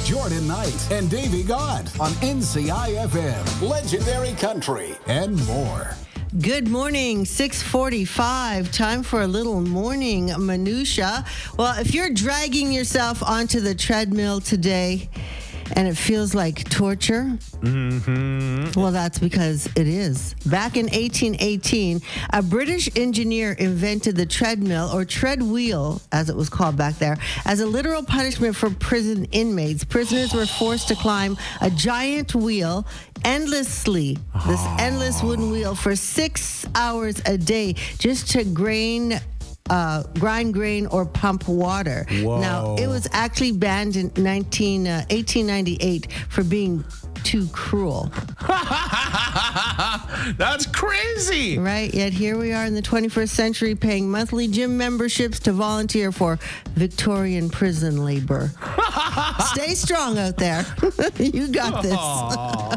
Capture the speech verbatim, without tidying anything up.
Jordan Knight and Davey God on N C I F M, Legendary Country, and more. Good morning, six forty-five. Time for a little morning minutia. Well, if you're dragging yourself onto the treadmill today and it feels like torture, mm-hmm. well, that's because it is. Back in eighteen eighteen, a British engineer invented the treadmill, or tread wheel, as it was called back there, as a literal punishment for prison inmates. Prisoners were forced to climb a giant wheel endlessly, this endless wooden wheel, for six hours a day just to grain Uh, grind grain or pump water. Whoa. Now, it was actually banned in nineteen, uh, eighteen ninety-eight for being too cruel. That's crazy. Right? Yet here we are in the twenty-first century paying monthly gym memberships to volunteer for Victorian prison labor. Stay strong out there. You got this.